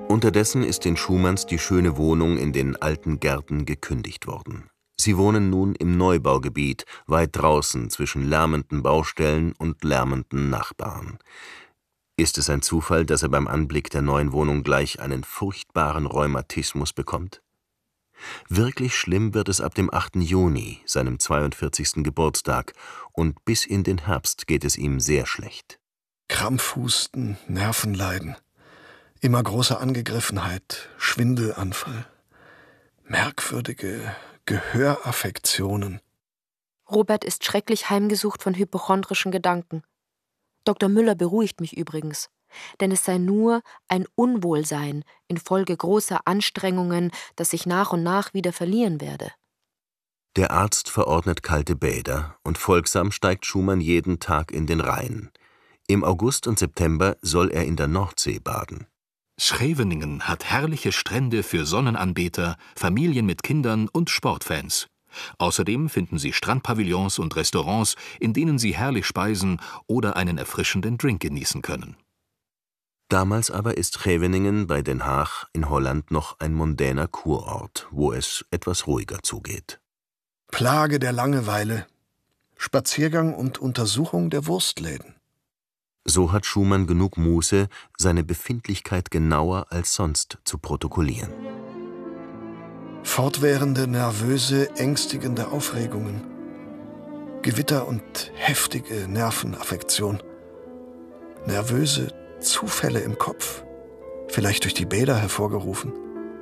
Unterdessen ist den Schumanns die schöne Wohnung in den alten Gärten gekündigt worden. Sie wohnen nun im Neubaugebiet, weit draußen zwischen lärmenden Baustellen und lärmenden Nachbarn. Ist es ein Zufall, dass er beim Anblick der neuen Wohnung gleich einen furchtbaren Rheumatismus bekommt? Wirklich schlimm wird es ab dem 8. Juni, seinem 42. Geburtstag, und bis in den Herbst geht es ihm sehr schlecht. Krampfhusten, Nervenleiden, immer große Angegriffenheit, Schwindelanfall, merkwürdige Gehöraffektionen. Robert ist schrecklich heimgesucht von hypochondrischen Gedanken. Dr. Müller beruhigt mich übrigens, denn es sei nur ein Unwohlsein infolge großer Anstrengungen, das ich nach und nach wieder verlieren werde. Der Arzt verordnet kalte Bäder und folgsam steigt Schumann jeden Tag in den Rhein. Im August und September soll er in der Nordsee baden. Scheveningen hat herrliche Strände für Sonnenanbeter, Familien mit Kindern und Sportfans. Außerdem finden Sie Strandpavillons und Restaurants, in denen Sie herrlich speisen oder einen erfrischenden Drink genießen können. Damals aber ist Scheveningen bei Den Haag in Holland noch ein mondäner Kurort, wo es etwas ruhiger zugeht. Plage der Langeweile, Spaziergang und Untersuchung der Wurstläden. So hat Schumann genug Muße, seine Befindlichkeit genauer als sonst zu protokollieren. Fortwährende, nervöse, ängstigende Aufregungen. Gewitter und heftige Nervenaffektion. Nervöse Zufälle im Kopf. Vielleicht durch die Bäder hervorgerufen.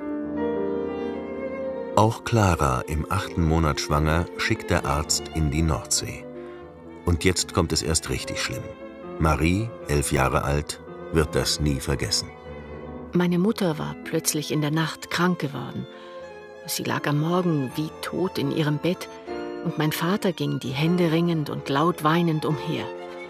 Auch Clara, im 8. Monat schwanger, schickt der Arzt in die Nordsee. Und jetzt kommt es erst richtig schlimm. Marie, 11 Jahre alt, wird das nie vergessen. Meine Mutter war plötzlich in der Nacht krank geworden. Sie lag am Morgen wie tot in ihrem Bett und mein Vater ging die Hände ringend und laut weinend umher.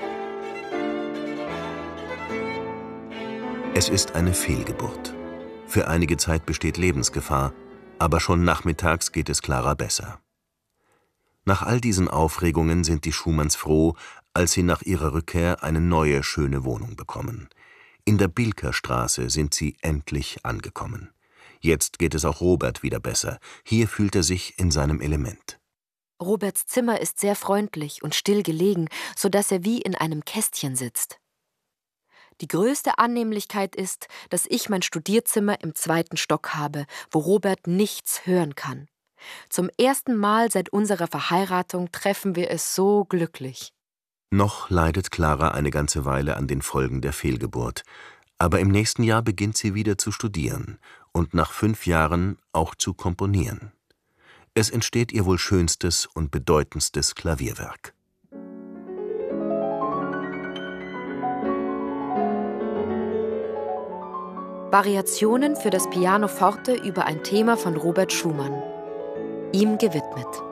Es ist eine Fehlgeburt. Für einige Zeit besteht Lebensgefahr, aber schon nachmittags geht es Clara besser. Nach all diesen Aufregungen sind die Schumanns froh, als sie nach ihrer Rückkehr eine neue, schöne Wohnung bekommen. In der Bilkerstraße sind sie endlich angekommen. Jetzt geht es auch Robert wieder besser. Hier fühlt er sich in seinem Element. Roberts Zimmer ist sehr freundlich und still gelegen, sodass er wie in einem Kästchen sitzt. Die größte Annehmlichkeit ist, dass ich mein Studierzimmer im 2. Stock habe, wo Robert nichts hören kann. Zum ersten Mal seit unserer Verheiratung treffen wir es so glücklich. Noch leidet Clara eine ganze Weile an den Folgen der Fehlgeburt. Aber im nächsten Jahr beginnt sie wieder zu studieren und nach 5 Jahren auch zu komponieren. Es entsteht ihr wohl schönstes und bedeutendstes Klavierwerk. Variationen für das Pianoforte über ein Thema von Robert Schumann. Ihm gewidmet.